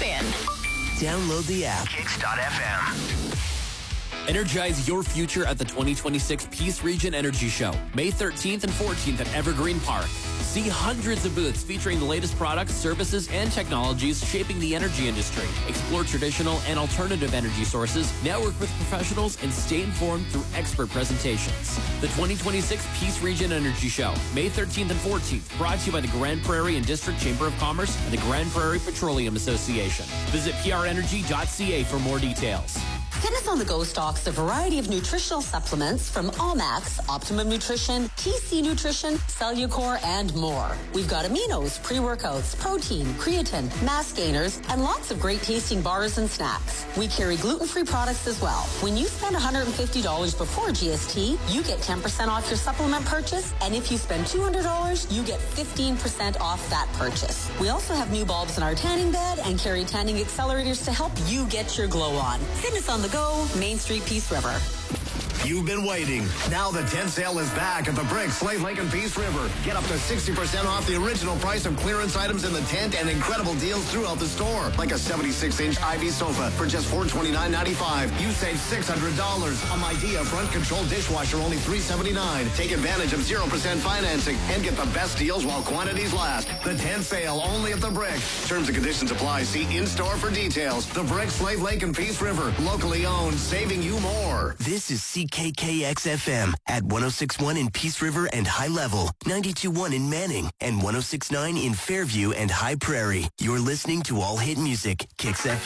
spin. Download the app. Kicks.fm. Energize your future at the 2026 Peace Region Energy Show, May 13th and 14th at Evergreen Park. See hundreds of booths featuring the latest products, services, and technologies shaping the energy industry. Explore traditional and alternative energy sources, network with professionals, and stay informed through expert presentations. The 2026 Peace Region Energy Show, May 13th and 14th, brought to you by the Grand Prairie and District Chamber of Commerce and the Grand Prairie Petroleum Association. Visit prenergy.ca for more details. Fitness on the Go stocks a variety of nutritional supplements from Allmax, Optimum Nutrition, TC Nutrition, Cellucor, and more. We've got aminos, pre-workouts, protein, creatine, mass gainers, and lots of great tasting bars and snacks. We carry gluten-free products as well. When you spend $150 before GST, you get 10% off your supplement purchase, and if you spend $200, you get 15% off that purchase. We also have new bulbs in our tanning bed and carry tanning accelerators to help you get your glow on. Fitness on the Go, Main Street, Peace River. You've been waiting. Now the tent sale is back at the Brick, Slave Lake, and Peace River. Get up to 60% off the original price of clearance items in the tent and incredible deals throughout the store. Like a 76-inch Ivy sofa for just $429.95. You save $600. A Midea front control dishwasher, only $379. Take advantage of 0% financing and get the best deals while quantities last. The tent sale only at the Brick. Terms and conditions apply. See in-store for details. The Brick, Slave Lake, and Peace River. Locally owned, saving you more. This is CKKX-FM at 106.1 in Peace River and High Level, 92.1 in Manning, and 106.9 in Fairview and High Prairie. You're listening to All Hit Music, Kicks FM.